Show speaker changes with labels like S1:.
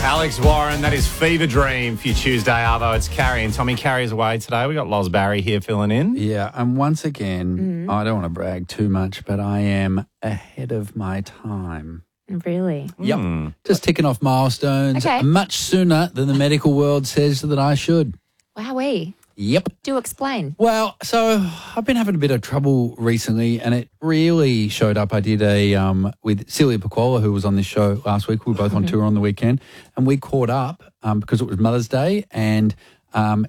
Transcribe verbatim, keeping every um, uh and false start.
S1: Alex Warren, that is Fever Dream for your Tuesday, Arvo. It's Carrie and Tommy. Carrie's away today. We got Loz Barry here filling in.
S2: Yeah, and once again, I don't want to brag too much, but I am ahead of my time.
S3: Really?
S2: Yep.
S1: Mm.
S2: Just ticking off milestones
S3: Okay.
S2: much sooner than the medical world says that I should.
S3: Wowee.
S2: Yep.
S3: Do explain.
S2: Well, so I've been having a bit of trouble recently, and it really showed up. I did a um, with Celia Pacquola, who was on this show last week. We were both on tour on the weekend, and we caught up um, because it was Mother's Day, and um,